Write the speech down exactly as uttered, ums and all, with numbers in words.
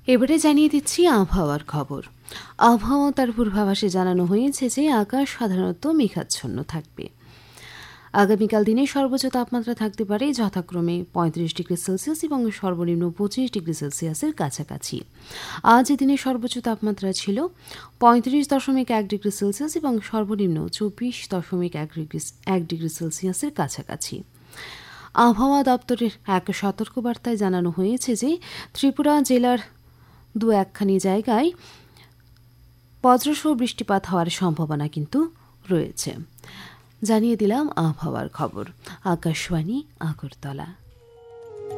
এবারে জানিয়ে দিচ্ছি আবহাওয়ার খবর। আবহাওয়া তার পূর্বাভাসে জানানো হয়েছে যে আকাশ সাধারণত মেঘাচ্ছন্ন থাকবে। আগামীকাল দিনে সর্বোচ্চ তাপমাত্রা থাকতে পারে যথাক্রমে পঁয়ত্রিশ ডিগ্রি সেলসিয়াস এবং সর্বনিম্ন পঁচিশ ডিগ্রি সেলসিয়াসের কাছাকাছি। আজ দিনে সর্বোচ্চ তাপমাত্রা ছিল পঁয়ত্রিশ দশমিক এক ডিগ্রি সেলসিয়াস এবং সর্বনিম্ন চব্বিশ দশমিক এক ডিগ্রি এক ডিগ্রি সেলসিয়াসের কাছাকাছি। আবহাওয়া দপ্তরের এক সতর্কবার্তায় জানানো হয়েছে যে ত্রিপুরা জেলার দু একখানি জায়গায় বজ্রসহ বৃষ্টিপাত হওয়ার সম্ভাবনা কিন্তু রয়েছে। জানিয়ে দিলাম আবহাওয়ার খবর। আকাশবাণী, আগরতলা।